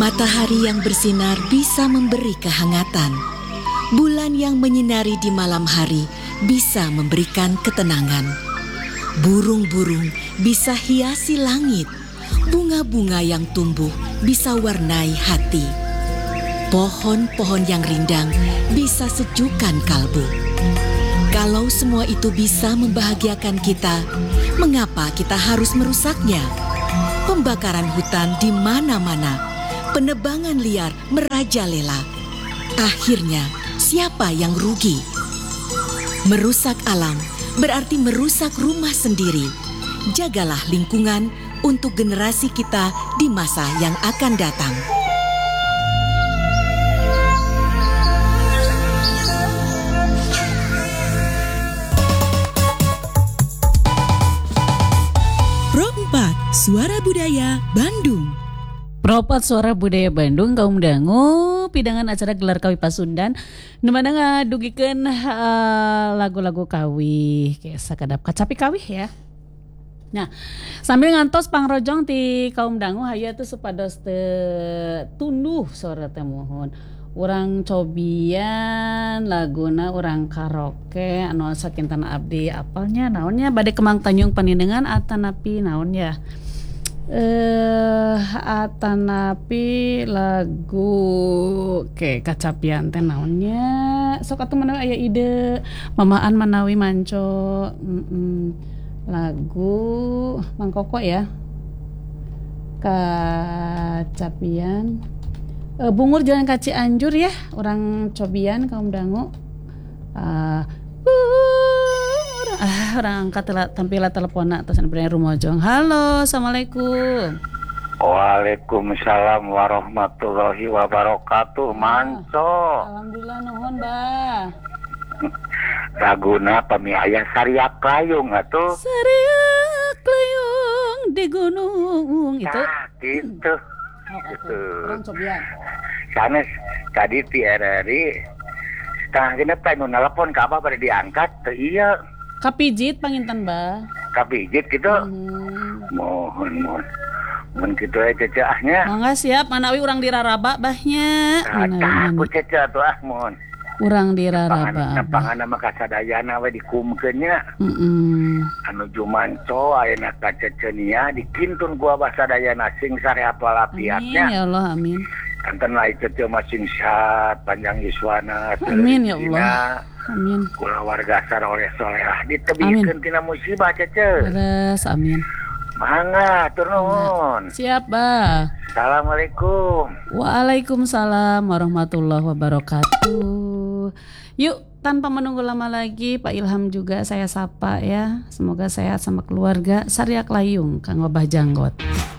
Matahari yang bersinar bisa memberi kehangatan. Bulan yang menyinari di malam hari bisa memberikan ketenangan. Burung-burung bisa hiasi langit. Bunga-bunga yang tumbuh bisa warnai hati. Pohon-pohon yang rindang bisa sejukkan kalbu. Kalau semua itu bisa membahagiakan kita, mengapa kita harus merusaknya? Pembakaran hutan di mana-mana, penebangan liar merajalela. Akhirnya, siapa yang rugi? Merusak alam berarti merusak rumah sendiri. Jagalah lingkungan untuk generasi kita di masa yang akan datang. Pro 4 Suara Budaya Bandung. Propat Suara Budaya Bandung kaum dangu pidangan acara gelar kawi Pasundan dimana ngadugikeun lagu-lagu kawi kayak sakadap kacapi kawi ya. Nah, sambil ngantos pangrojong ti kaum dangu hayu atuh supados teu tunduh sora teh mohon. Urang cobian laguna urang karaoke anu sakintana abdi apalnya naonnya bade Kemang Tanjung panindengan atanapi naon ya. Atanapi lagu ke kacapian teh naonnya sok atuh manawi aya ide mamaan manawi manco lagu mangkoko ya kacapian bungur jalan ka Cianjur ya orang cobian kaum dangu orang angkat tampil telepona terus bener rumojong. Halo, assalamualaikum. Waalaikumsalam warahmatullahi wabarakatuh. Manco. Alhamdulillah nuhun, Bah. Laguna pami aya Sariak Layung atuh. Sariak Layung di gunung itu. Nah, gitu. Gitu. Orang cobian. Sanes tadi ti RRI setengah genep teh nu nelpon ka Abah pada diangkat teu iya. Kapijit panginten Bah. Kapijit gitu. Mohon kitu cecahnya. Mangga siap manawi urang diraraba bahnya. Aku cecah tuh mohon. Urang diraraba. Pangana mah kasadayana we dikumkeunnya. Anu jumanco ayeuna ka cecenia dikintun ku Abah sadayana sing sare hafal apiatnya. Amin ya Allah amin. Kanten lain ceceh masing sehat panjang yuswana. Amin ya Allah. Amin. Kula warga saroleh solehah ditebihkeun tina musibah cece. Beres, amin. Mangga tur nuhun. Siap, Bah. Assalamualaikum. Waalaikumsalam warahmatullahi wabarakatuh. Yuk, tanpa menunggu lama lagi, Pak Ilham juga saya sapa ya. Semoga sehat sama keluarga. Sariak Layung, Kang Wabah Janggot.